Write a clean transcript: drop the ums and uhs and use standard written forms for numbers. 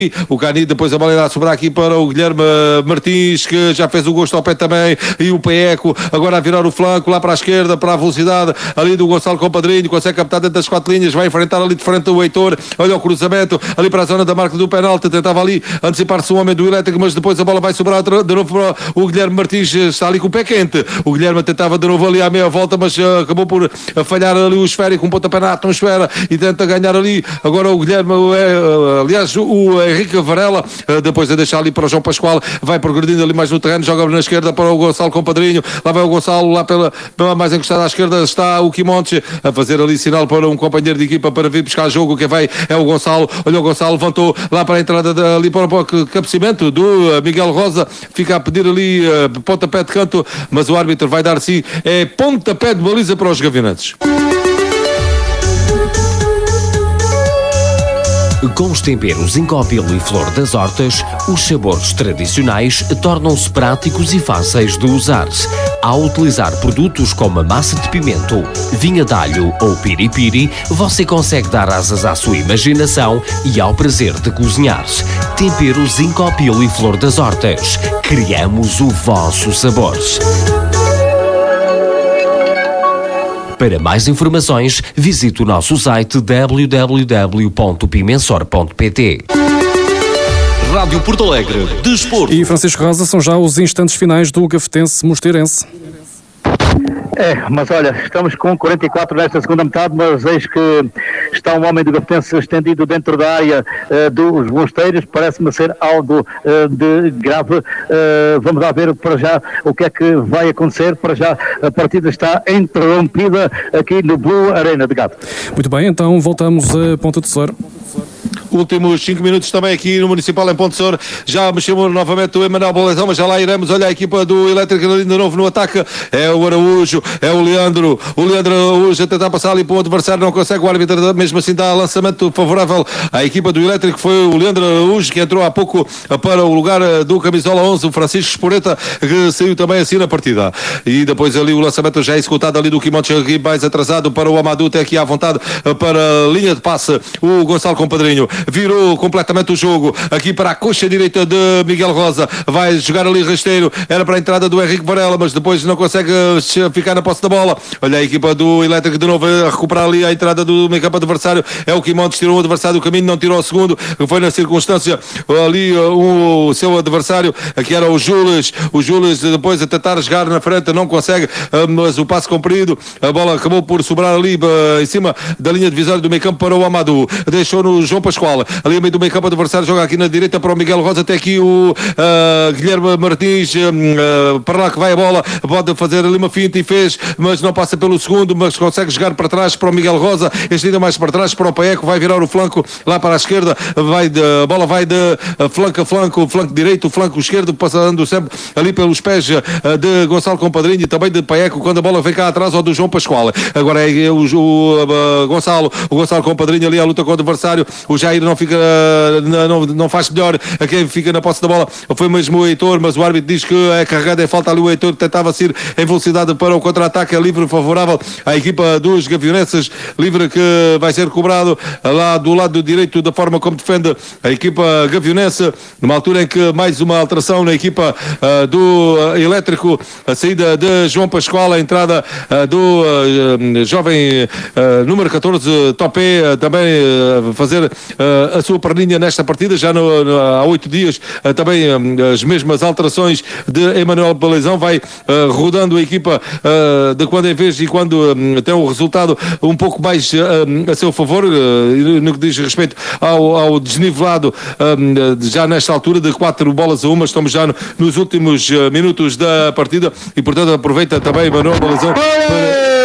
O Cani, depois a bola irá sobrar aqui para o Guilherme Martins, que já fez o gosto ao pé também, e o Peeco agora a virar o flanco lá para a esquerda, para a velocidade ali do Gonçalo Compadrinho, consegue captar dentro das 4 linhas, vai enfrentar ali de frente o Heitor, olha o cruzamento ali para a zona da marca do penalti, tentava ali antecipar-se o homem do Elétrico, mas depois a bola vai sobrar de novo para o Guilherme Martins, está ali com o pé quente. O Guilherme tentava de novo ali à meia volta, mas acabou por falhar ali o esférico, um pontapé na atmosfera, e tenta ganhar ali agora o Guilherme, aliás o Henrique Varela, depois de deixar ali para o João Pascoal, vai progredindo ali mais no terreno, joga na esquerda para o Gonçalo Compadrinho, lá vai o Gonçalo, lá pela mais encostada à esquerda está o Quimontes, a fazer ali sinal para um companheiro de equipa para vir buscar jogo, quem vai é o Gonçalo, olha o Gonçalo, levantou lá para a entrada ali para o cabeceamento do Miguel Rosa, fica a pedir ali pontapé de canto, mas o árbitro vai dar sim, é pontapé de baliza para os Gaviões. Com os temperos Incópil e Flor das Hortas, os sabores tradicionais tornam-se práticos e fáceis de usar. Ao utilizar produtos como a massa de pimento, vinha de alho ou piripiri, você consegue dar asas à sua imaginação e ao prazer de cozinhar. Temperos Incópil e Flor das Hortas. Criamos o vosso sabor. Para mais informações, visite o nosso site www.pimensor.pt. Rádio Porto Alegre, Desporto. E Francisco Rosa, são já os instantes finais do Gafetense Mosteirense. Mas olha, estamos com 44 nesta segunda metade, mas eis que está um homem do Gafetense estendido dentro da área dos Mosteiros, parece-me ser algo de grave. Vamos lá ver para já o que é que vai acontecer. Para já a partida está interrompida aqui no Blue Arena de Gato. Muito bem, então voltamos a Ponta do Tesouro. Últimos 5 minutos também aqui no Municipal em Ponte Sor. Já mexemos novamente o Emanuel Bolezão, mas já lá iremos. Olha a equipa do Elétrico ali de novo no ataque. É o Araújo, é o Leandro Araújo a tentar passar ali para o adversário, não consegue. O árbitro mesmo assim dá lançamento favorável à equipa do Elétrico. Foi o Leandro Araújo que entrou há pouco para o lugar do camisola 11, o Francisco Esporeta, que saiu também assim na partida. E depois ali o lançamento já executado ali do Quimontes, aqui mais atrasado para o Amadou, até aqui à vontade para a linha de passe. O Gonçalo Compadrinho virou completamente o jogo aqui para a coxa direita de Miguel Rosa, vai jogar ali rasteiro, era para a entrada do Henrique Varela, mas depois não consegue ficar na posse da bola. Olha a equipa do Elétrico de novo a recuperar ali a entrada do meio campo adversário, é o Quimontes, tirou o adversário do caminho, não tirou o segundo, foi na circunstância ali o seu adversário, que era o Jules depois a tentar jogar na frente, não consegue, mas o passe comprido, a bola acabou por sobrar ali em cima da linha divisória do meio campo para o Amadou, deixou no João Pascoal, ali a meio do meio campo adversário, joga aqui na direita para o Miguel Rosa, até aqui o Guilherme Martins, para lá que vai a bola, pode fazer ali uma finta e fez, mas não passa pelo segundo, mas consegue jogar para trás para o Miguel Rosa, este ainda mais para trás para o Paeco, vai virar o flanco lá para a esquerda, a bola vai de flanco a flanco, o flanco direito, o flanco esquerdo, passando sempre ali pelos pés de Gonçalo Compadrinho e também de Paeco, quando a bola vem cá atrás ou do João Pascoal. Agora é o Gonçalo Compadrinho ali à luta com o adversário, o Jair não fica, não faz melhor, a quem fica na posse da bola foi mesmo o Heitor, mas o árbitro diz que é carregado, é falta ali o Heitor, tentava ir em velocidade para o contra-ataque, é livre favorável à equipa dos Gavionenses, livre que vai ser cobrado lá do lado direito, da forma como defende a equipa gavionense, numa altura em que mais uma alteração na equipa do Elétrico, a saída de João Pascoal, a entrada do jovem número 14, Topé, também fazer a sua perninha nesta partida, já há 8 dias, também as mesmas alterações de Emanuel Balezão, vai rodando a equipa de quando em vez e quando tem o resultado um pouco mais a seu favor, no que diz respeito ao desnivelado, já nesta altura de 4-1, estamos já nos últimos minutos da partida e portanto aproveita também Emanuel Balezão para